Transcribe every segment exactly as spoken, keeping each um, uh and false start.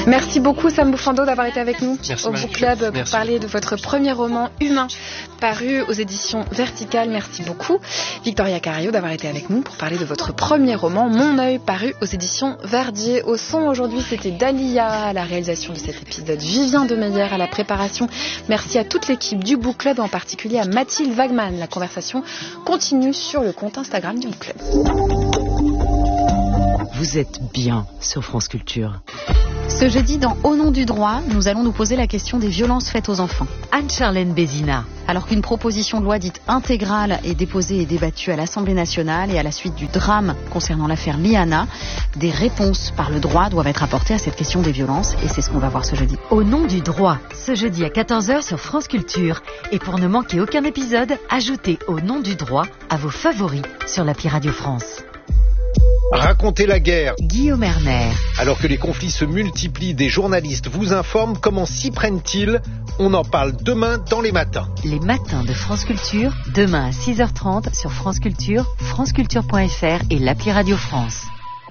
Merci beaucoup Sam Boufando d'avoir été avec nous Merci, au Marie. Book Club pour Merci parler beaucoup. de votre premier roman Humain paru aux éditions Verticales. Merci beaucoup Victoria Carillo d'avoir été avec nous pour parler de votre premier roman Mon œil paru aux éditions Verdier. Au son aujourd'hui c'était Dalia à la réalisation de cet épisode, Vivien Demeyer à la préparation. Merci à toute l'équipe du Book Club, en particulier à Mathilde Wagman. La conversation continue sur le compte Instagram du Book Club. Vous êtes bien sur France Culture. Ce jeudi, dans Au nom du droit, nous allons nous poser la question des violences faites aux enfants. Anne-Charlène Bézina. Alors qu'une proposition de loi dite intégrale est déposée et débattue à l'Assemblée nationale et à la suite du drame concernant l'affaire Liana, des réponses par le droit doivent être apportées à cette question des violences et c'est ce qu'on va voir ce jeudi. Au nom du droit, ce jeudi à quatorze heures sur France Culture. Et pour ne manquer aucun épisode, ajoutez Au nom du droit à vos favoris sur l'appli Radio France. Racontez la guerre. Guillaume Erner. Alors que les conflits se multiplient, des journalistes vous informent comment s'y prennent-ils. On en parle demain dans les matins. Les matins de France Culture, demain à six heures trente sur France Culture, franceculture point f r et l'appli Radio France.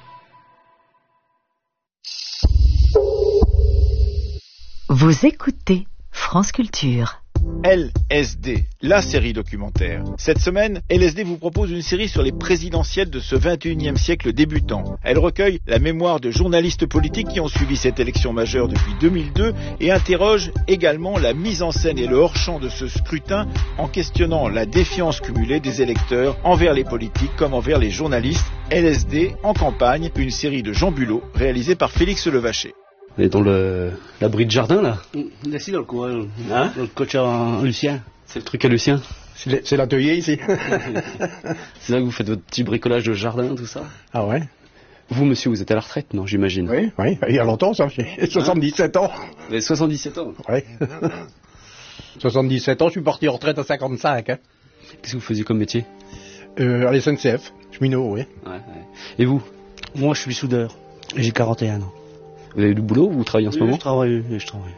Vous écoutez France Culture. L S D, la série documentaire. Cette semaine, L S D vous propose une série sur les présidentielles de ce vingt et unième siècle débutant. Elle recueille la mémoire de journalistes politiques qui ont suivi cette élection majeure depuis deux mille deux et interroge également la mise en scène et le hors-champ de ce scrutin en questionnant la défiance cumulée des électeurs envers les politiques comme envers les journalistes. L S D en campagne, une série de Jean Bulot réalisée par Félix Levaché. On est dans le l'abri de jardin là. Là, ici dans le coin, Hein dans le coach à Lucien. C'est le truc à Lucien. C'est l'atelier ici. C'est là que vous faites votre petit bricolage de jardin, tout ça. Ah ouais. Vous, monsieur, vous êtes à la retraite, non, j'imagine. Oui, oui, il y a longtemps ça, j'ai soixante-dix-sept ans. Vous avez soixante-dix-sept ans. Oui. soixante-dix-sept ans, je suis parti en retraite à cinquante-cinq. Hein. Qu'est-ce que vous faisiez comme métier? euh, À la S N C F, cheminot, oui. Ouais, ouais. Et vous? Moi, je suis soudeur. J'ai quarante et un ans. Vous avez du boulot? Vous travaillez en ce oui, moment? Je travaille, oui, je travaille.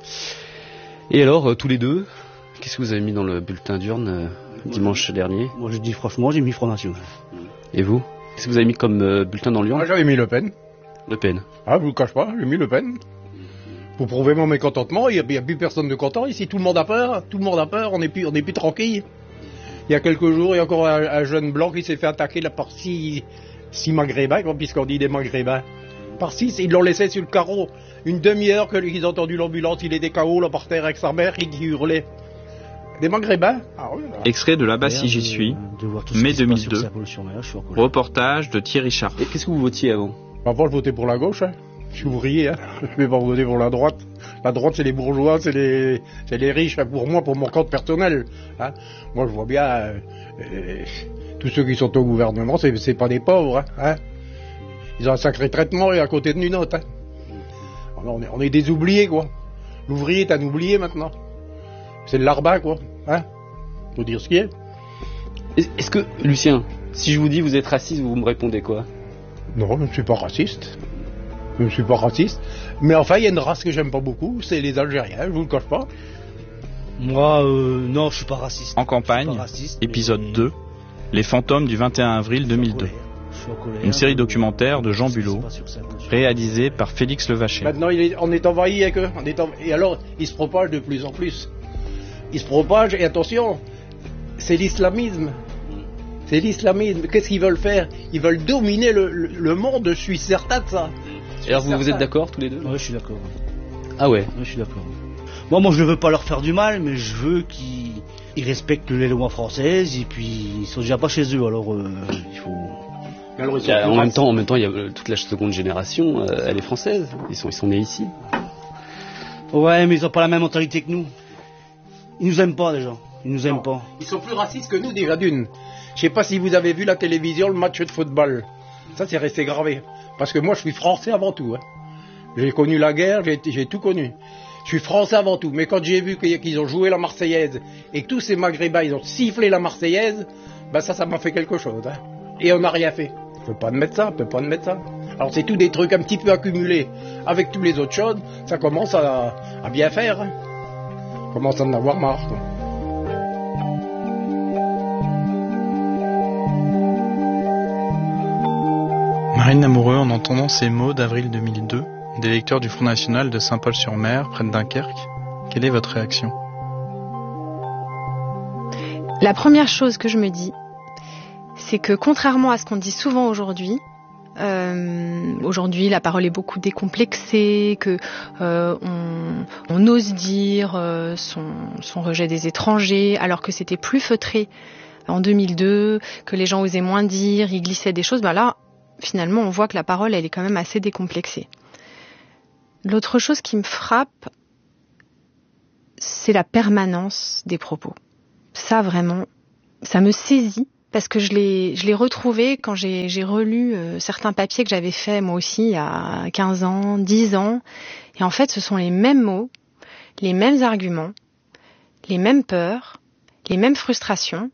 Et alors, euh, tous les deux, qu'est-ce que vous avez mis dans le bulletin d'urne euh, dimanche dernier? Moi, je dis franchement, j'ai mis Front National. Et vous? Qu'est-ce que vous avez mis comme euh, bulletin dans l'urne? Ah, j'avais mis Le Pen. Le Pen. Ah, je vous le cache pas, j'ai mis Le Pen. Pour prouver mon mécontentement, il n'y a, a plus personne de content ici, tout le monde a peur, tout le monde a peur, on n'est plus, on n'est plus tranquille. Il y a quelques jours, il y a encore un, un jeune blanc qui s'est fait attaquer là par six, six maghrébins, puisqu'on dit des maghrébins. Par six, ils l'ont laissé sur le carreau. Une demi-heure qu'ils ont entendu l'ambulance, il était K O là par terre avec sa mère, il hurlait. Des maghrébins. Ah, oui, extrait de Là-bas si j'y suis, mai deux mille deux, reportage de Thierry Charf. Et qu'est-ce que vous votiez avant? Avant, je votais pour la gauche, hein. Je suis ouvrier, hein. Je ne vais pas voter pour la droite. La droite, c'est les bourgeois, c'est les, c'est les riches, hein, pour moi, pour mon compte personnel. Hein. Moi, je vois bien, euh, euh, tous ceux qui sont au gouvernement, c'est, c'est pas des pauvres, hein. Ils ont un sacré traitement et à côté de nous autres. Hein. On, est, on est des oubliés, quoi. L'ouvrier est un oublié maintenant. C'est le larbin, quoi. Hein. Faut dire ce qui est. Est-ce que, Lucien, si je vous dis vous êtes raciste, vous me répondez quoi? Non, je ne suis pas raciste. Je ne suis pas raciste. Mais enfin, il y a une race que j'aime pas beaucoup, c'est les Algériens, je vous le cache pas. Moi, euh, non, je suis pas raciste. En campagne, raciste, épisode mais... deux, Les fantômes du vingt et un avril deux mille deux. Une série documentaire de Jean Bulot, réalisée par Félix Levaché. Maintenant, il est, on est envahi avec eux. On est en, et alors, ils se propagent de plus en plus. Ils se propagent, et attention, c'est l'islamisme. C'est l'islamisme. Qu'est-ce qu'ils veulent faire? Ils veulent dominer le, le, le monde, je suis certain de ça. Et alors, vous, certain. Vous êtes d'accord tous les deux? Oui, je suis d'accord. Ah ouais? Oui, je suis d'accord. Moi, moi, je ne veux pas leur faire du mal, mais je veux qu'ils ils respectent les lois françaises, et puis ils sont déjà pas chez eux, alors euh, il faut... Alors, il y a, en, même temps, en même temps, il y a toute la seconde génération, euh, elle est française. Ils sont, ils sont nés ici. Ouais, mais ils n'ont pas la même mentalité que nous. Ils nous aiment pas, déjà. Ils nous aiment non. pas. Ils sont plus racistes que nous, déjà d'une. Je sais pas si vous avez vu la télévision, le match de football. Ça, c'est resté gravé. Parce que moi, je suis français avant tout. Hein. J'ai connu la guerre, j'ai, j'ai tout connu. Je suis français avant tout. Mais quand j'ai vu qu'ils ont joué la Marseillaise et que tous ces Maghrébins, ils ont sifflé la Marseillaise, ben ça, ça m'a fait quelque chose. Hein. Et on n'a rien fait. On peut pas admettre ça, on peut pas admettre ça. Alors c'est tous des trucs un petit peu accumulés avec tous les autres choses, ça commence à, à bien faire. Hein. On commence à en avoir marre. Quoi. Marine Lamoureux, en entendant ces mots d'avril deux mille deux, des lecteurs du Front National de Saint-Paul-sur-Mer, près de Dunkerque. Quelle est votre réaction ? La première chose que je me dis, c'est que contrairement à ce qu'on dit souvent aujourd'hui, euh, aujourd'hui la parole est beaucoup décomplexée, que euh, on, on ose dire euh, son, son rejet des étrangers, alors que c'était plus feutré en deux mille deux, que les gens osaient moins dire, ils glissaient des choses. Ben là, finalement, on voit que la parole, elle est quand même assez décomplexée. L'autre chose qui me frappe, c'est la permanence des propos. Ça, vraiment, ça me saisit, parce que je l'ai, je l'ai retrouvé quand j'ai, j'ai relu euh, certains papiers que j'avais faits, moi aussi, il y a quinze ans, dix ans. Et en fait, ce sont les mêmes mots, les mêmes arguments, les mêmes peurs, les mêmes frustrations.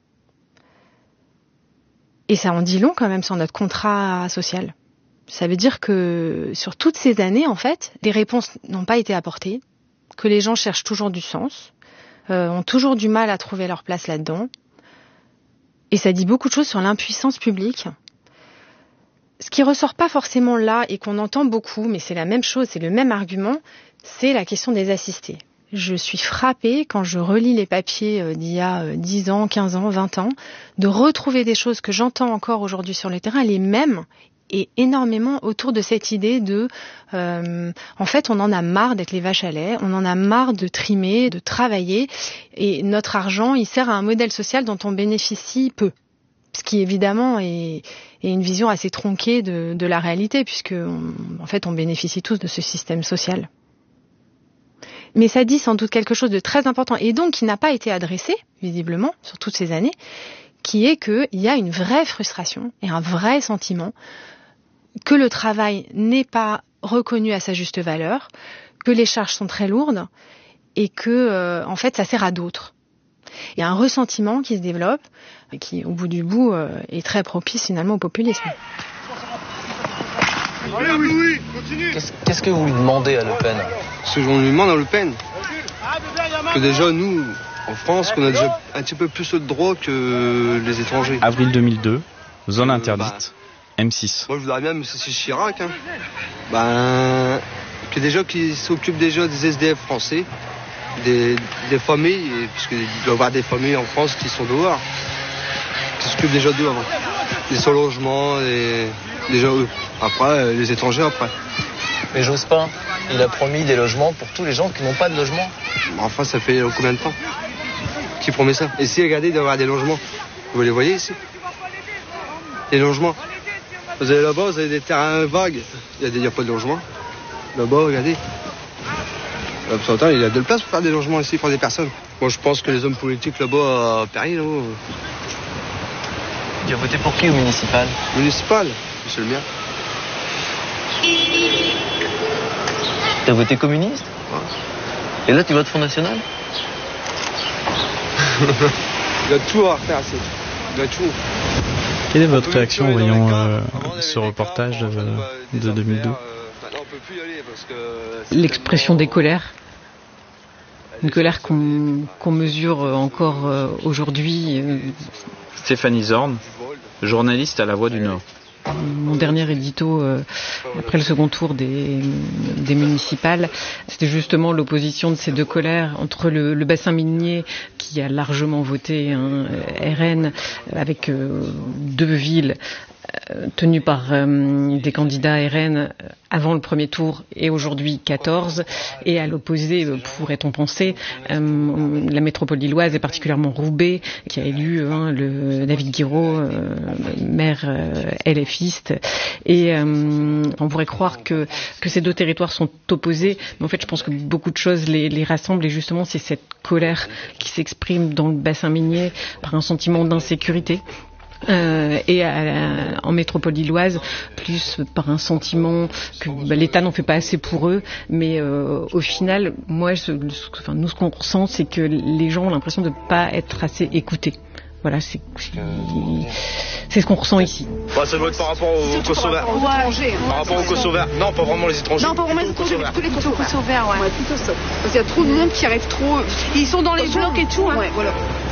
Et ça en dit long quand même sur notre contrat social. Ça veut dire que sur toutes ces années, en fait, les réponses n'ont pas été apportées, que les gens cherchent toujours du sens, euh, ont toujours du mal à trouver leur place là-dedans. Et ça dit beaucoup de choses sur l'impuissance publique. Ce qui ressort pas forcément là et qu'on entend beaucoup, mais c'est la même chose, c'est le même argument, c'est la question des assistés. Je suis frappée, quand je relis les papiers d'il y a dix ans, quinze ans, vingt ans, de retrouver des choses que j'entends encore aujourd'hui sur le terrain, les mêmes, et énormément autour de cette idée de... Euh, en fait, on en a marre d'être les vaches à lait, on en a marre de trimer, de travailler, et notre argent, il sert à un modèle social dont on bénéficie peu. Ce qui, évidemment, est, est une vision assez tronquée de, de la réalité, puisque, on, en fait, on bénéficie tous de ce système social. Mais ça dit sans doute quelque chose de très important, et donc qui n'a pas été adressé, visiblement, sur toutes ces années, qui est qu'il y a une vraie frustration et un vrai sentiment que le travail n'est pas reconnu à sa juste valeur, que les charges sont très lourdes et que, euh, en fait, ça sert à d'autres. Il y a un ressentiment qui se développe, qui, au bout du bout, euh, est très propice finalement au populisme. Qu'est-ce, qu'est-ce que vous lui demandez à Le Pen ? Ce que on lui demande à Le Pen, que déjà nous, en France, qu'on a déjà un petit peu plus de droits que les étrangers. Avril deux mille deux, zone interdite, M six. Moi je voudrais bien M. Chirac, hein. Ben, que déjà qui s'occupe déjà des S D F français, des, des familles, puisqu'il doit y avoir des familles en France qui sont dehors, qui s'occupent déjà d'eux avant. Des sans logement, et déjà eux. Après, les étrangers après. Mais j'ose pas. Il a promis des logements pour tous les gens qui n'ont pas de logement. Enfin, ça fait combien de temps qu'il promet ça? Et si, regardez, il doit y avoir des logements. Vous les voyez ici? Les logements. Vous allez là-bas, vous avez des terrains vagues. Il n'y a, a pas de logement. Là-bas, regardez. Là, il y a de la place pour faire des logements ici pour des personnes. Moi, je pense que les hommes politiques là-bas à Paris, là, tu as voté pour qui au municipal? Municipal, c'est le mien. Tu as voté communiste? Ouais. Et là, tu votes Front National? Il y a tout à refaire, c'est. Il y a tout. Quelle est votre réaction en voyant euh, ce reportage de, de deux mille deux? L'expression des colères. Une colère qu'on, qu'on mesure encore euh, aujourd'hui. Euh... Stéphanie Zorn, journaliste à La Voix du Nord. Mon dernier édito, euh, après le second tour des, des municipales, c'était justement l'opposition de ces deux colères entre le, le bassin minier qui a largement voté hein, R N avec euh, deux villes euh, tenues par euh, des candidats R N avant le premier tour et aujourd'hui quatorze, et à l'opposé, pourrait-on penser, euh, la métropole lilloise et particulièrement Roubaix, qui a élu hein, le David Guiraud, euh, maire euh, LFiste, et euh, on pourrait croire que, que ces deux territoires sont opposés, mais en fait je pense que beaucoup de choses les, les rassemblent, et justement c'est cette colère qui s'exprime dans le bassin minier par un sentiment d'insécurité. Euh, et à, en métropole lilloise, plus par un sentiment que bah, l'État n'en fait pas assez pour eux, mais euh, au final, moi, je, enfin, nous, ce qu'on ressent, c'est que les gens ont l'impression de ne pas être assez écoutés. Voilà, c'est, c'est, c'est ce qu'on ressent ici. Bah, ça doit être par rapport aux Kosovaires. Par rapport aux Kosovaires. Non, pas vraiment les étrangers. Non, pas vraiment les étrangers, mais plutôt les Kosovaires. Ouais. Ouais, plutôt ça. Parce qu'il y a trop de monde qui arrive trop. Ils sont dans les blocs et tout. Hein. Ouais, voilà.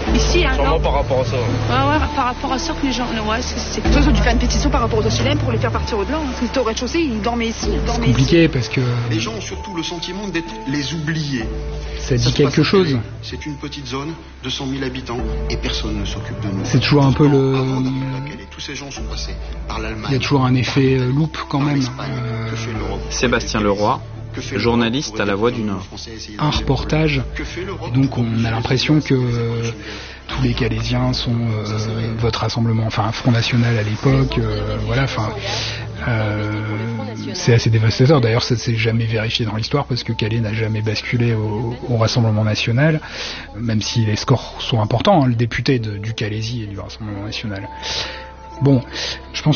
Ici, hein, Sûrement par rapport à ça. Ouais, ouais, par rapport à ça que les gens... Ouais, c'est... Toi, ils ont dû faire une pétition par rapport aux H L M pour les faire partir au-delà. Parce que c'était au rez-de-chaussée, ils dormaient ici. Ils dormaient c'est compliqué ici. parce que... Les gens ont surtout le sentiment d'être les oubliés. Ça dit quelque chose. C'est une petite zone de cent mille habitants et personne ne s'occupe de nous. C'est toujours un peu le... Tous ces gens sont passés par l'Allemagne. Il y a toujours un effet loop quand même. Euh... Sébastien Leroy, journaliste à La Voix du Nord. Un reportage, donc on a l'impression que euh, tous les Calaisiens sont euh, votre rassemblement, enfin Front National à l'époque, euh, voilà, enfin euh, c'est assez dévastateur. D'ailleurs, ça ne s'est jamais vérifié dans l'histoire parce que Calais n'a jamais basculé au, au Rassemblement National, même si les scores sont importants, hein, le député de, du Calaisie et du Rassemblement National. Bon, je pense